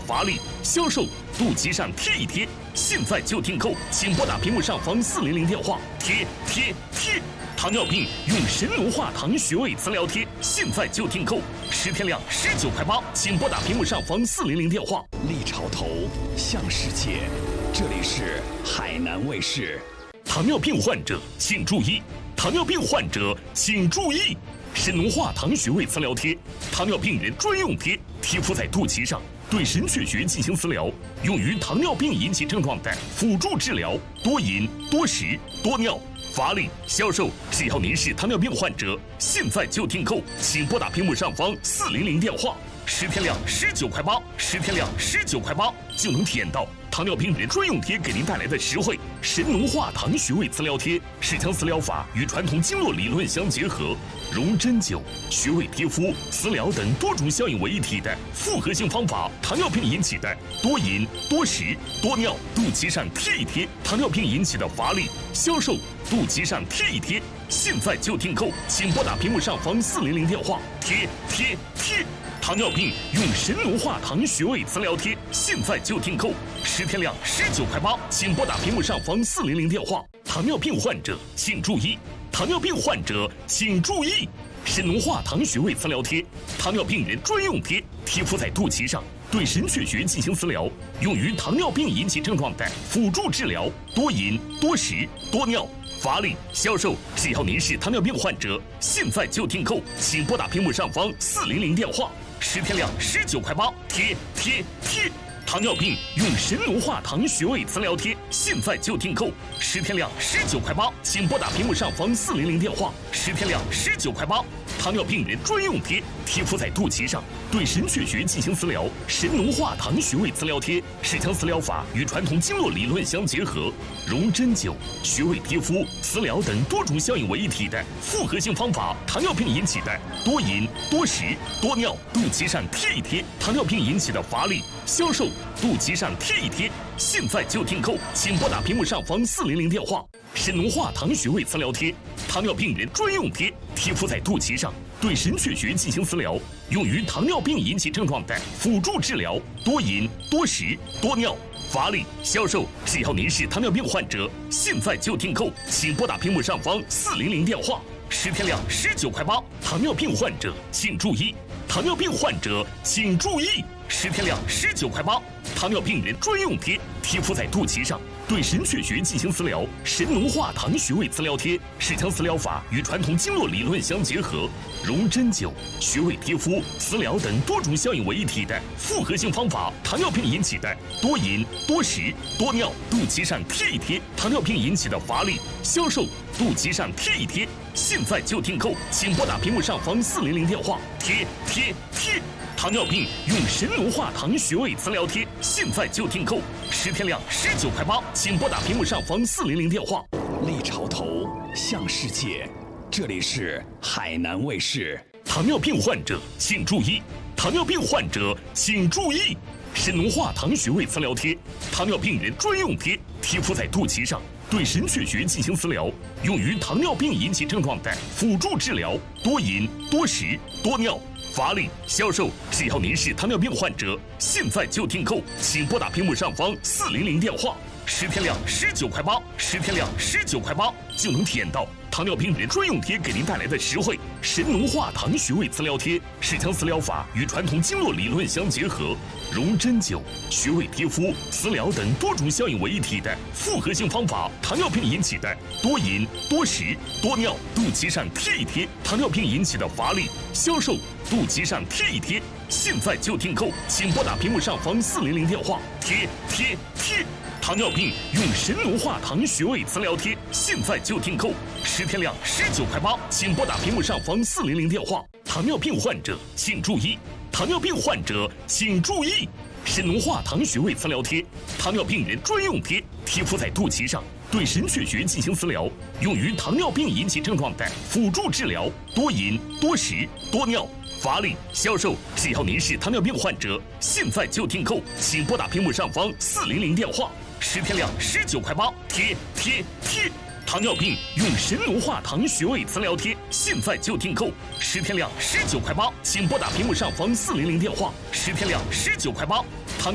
乏力，消瘦，肚脐上贴一贴。现在就订购，请拨打屏幕上方400电话。贴。糖尿病用神农化糖穴位磁疗贴，现在就订购，10天量19块8，请拨打屏幕上方400电话。 立潮头，向世界，这里是海南卫视。 糖尿病患者请注意，糖尿病患者请注意，神农化糖穴位磁疗贴，糖尿病人专用贴，贴敷在肚脐上，对神阙穴进行磁疗，用于糖尿病引起症状的辅助治疗，多饮、多食、多尿。乏力、消瘦，只要您是糖尿病患者，现在就订购，请拨打屏幕上方400电话。10天量19块8，10天量19块8，就能体验到糖尿病人专用贴给您带来的实惠。神农化糖穴位磁疗贴是将磁疗法与传统经络理论相结合，融针灸、穴位贴敷、磁疗等多种效应为一体的复合性方法。糖尿病引起的多饮、多食、多尿，肚脐上贴一贴；糖尿病引起的乏力、消瘦，肚脐上贴一贴。现在就订购，请拨打屏幕上方400电话。贴。糖尿病用神农化糖穴位磁疗贴，现在就订购，10天量19块8，请拨打屏幕上方400电话。糖尿病患者请注意，糖尿病患者请注意，神农化糖穴位磁疗贴，糖尿病人专用贴，贴敷在肚脐上，对神阙穴进行磁疗，用于糖尿病引起症状的辅助治疗，多饮、多食、多尿。乏力、消瘦，只要您是糖尿病患者，现在就订购，请拨打屏幕上方400电话。10天量19块8，贴。糖尿病用神农化糖穴位磁疗贴，现在就订购，10天量19块8，请拨打屏幕上方400电话。10天量19块8，糖尿病人专用贴，贴敷在肚脐上，对神阙穴进行磁疗。神农化糖穴位磁疗贴是将磁疗法与传统经络理论相结合，融针灸、穴位贴敷、磁疗等多种效应为一体的复合性方法。糖尿病引起的多饮、多食、多尿，肚脐上贴一贴；糖尿病引起的乏力、消瘦，肚脐上贴一贴。现在就订购，请拨打屏幕上方400电话。神农化糖穴位磁疗贴，糖尿病人专用贴，贴敷在肚脐上，对神阙穴进行磁疗，用于糖尿病引起症状的辅助治疗，多饮、多食、多尿。乏力、消瘦，只要您是糖尿病患者，现在就订购，请拨打屏幕上方400电话。10天量19块8，糖尿病患者请注意，糖尿病患者请注意，10天量19块8，糖尿病人专用贴，贴敷在肚脐上，对神阙穴进行磁疗。神农化糖穴位磁疗贴是将磁疗法与传统经络理论相结合，融针灸、穴位贴敷、磁疗等多种效应为一体的复合性方法。糖尿病引起的多饮、多食、多尿，肚脐上贴一贴；糖尿病引起的乏力、消瘦，肚脐上贴一贴。现在就订购，请拨打屏幕上方400电话。贴。糖尿病用神农化糖穴位磁疗贴，现在就订购，10天量19块8，请拨打屏幕上方400电话。 立潮头，向世界，这里是海南卫视。 糖尿病患者请注意，糖尿病患者请注意，神农化糖穴位磁疗贴，糖尿病人专用贴，贴敷在肚脐上，对神阙穴进行磁疗，用于糖尿病引起症状的辅助治疗，多饮、多食、多尿。乏力、消瘦，只要您是糖尿病患者，现在就订购，请拨打屏幕上方400电话。10天量19块8，10天量19块8，就能体验到糖尿病人专用贴给您带来的实惠。神农化糖穴位磁疗贴是将磁疗法与传统经络理论相结合，融针灸、穴位贴敷、磁疗等多种效应为一体的复合性方法。糖尿病引起的多饮、多食、多尿，肚脐上贴一贴；糖尿病引起的乏力、消瘦，肚脐上贴一贴。现在就订购，请拨打屏幕上方400电话。贴。糖尿病用神农化糖穴位磁疗贴，现在就订购，10天量19块8，请拨打屏幕上方400电话。糖尿病患者请注意，糖尿病患者请注意，神农化糖穴位磁疗贴，糖尿病人专用贴，贴敷在肚脐上，对神阙穴进行磁疗，用于糖尿病引起症状的辅助治疗，多饮、多食、多尿。乏力、消瘦，只要您是糖尿病患者，现在就订购，请拨打屏幕上方400电话。10天量19块8，贴。糖尿病用神农化糖穴位磁疗贴，现在就订购，10天量19块8，请拨打屏幕上方400电话。10天量19块8。